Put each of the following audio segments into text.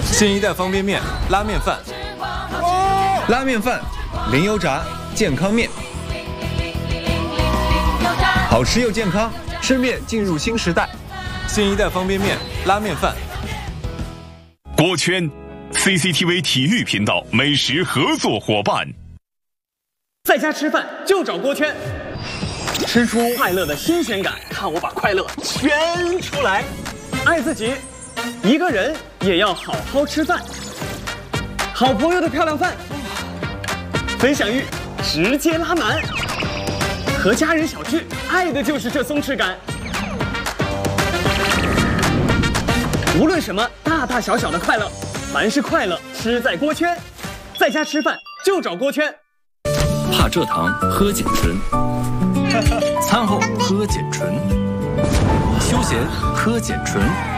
新一代方便面拉面饭， 拉面饭，零油炸，健康面，好吃又健康，吃面进入新时代。 新一代方便面拉面饭。 锅圈 ，CCTV 体育频道美食合作伙伴。 在家吃饭就找锅圈，吃出快乐的新鲜感，看我把快乐圈出来。爱自己，一个人也要好好吃饭。好朋友的漂亮饭，分享欲直接拉满。和家人小聚，爱的就是这松弛感。无论什么大大小小的快乐，凡是快乐吃在锅圈。在家吃饭就找锅圈。 怕蔗糖喝碱醇，餐后喝碱醇，休闲喝碱醇，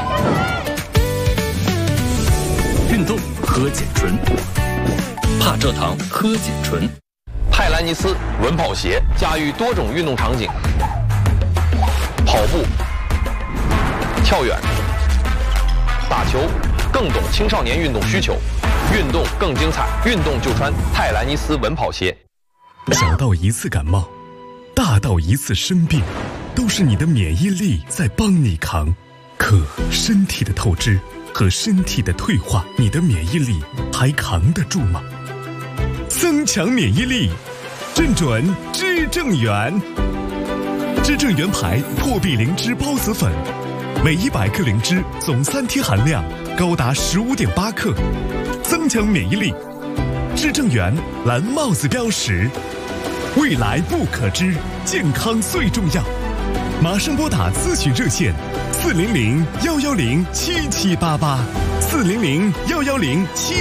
运动喝碱醇，怕蔗糖喝碱醇。 泰兰尼斯稳跑鞋驾驭多种运动场景，跑步、跳远、打球，更懂青少年运动需求，运动更精彩，运动就穿泰兰尼斯稳跑鞋。 小到一次感冒，大到一次生病，都是你的免疫力在帮你扛。可身体的透支和身体的退化，你的免疫力还扛得住吗？增强免疫力，正准知正元。知正元牌破壁灵芝孢子粉，每100克灵芝总3天含量高达15.8克，增强免疫力。知正元蓝帽子标识，未来不可知，健康最重要。马上拨打咨询热线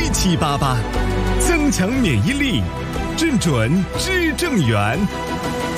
400-110-7788，400-110-7788，增强免疫力，正准知正元。